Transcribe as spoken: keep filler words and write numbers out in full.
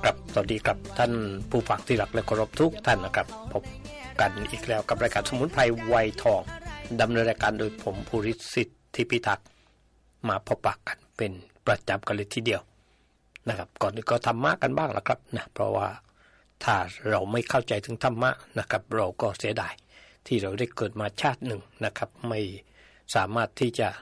ครับสวัสดีครับท่านผู้ฟังที่รักและเคารพทุกท่านนะครับพบกันอีกแล้วกับรายการสมุนไพรไวทองดำเนินรายการโดยผมภูริสิทธิพิทักษ์มาพบปะกันเป็นประจำกันเลยทีเดียวนะครับก่อนอื่นก็ธรรมะกันบ้างละครับนะเพราะว่าถ้าเราไม่เข้าใจถึงธรรมะนะครับเราก็เสียดายที่เราได้เกิดมาชาติหนึ่งนะครับไม่สามารถที่จะ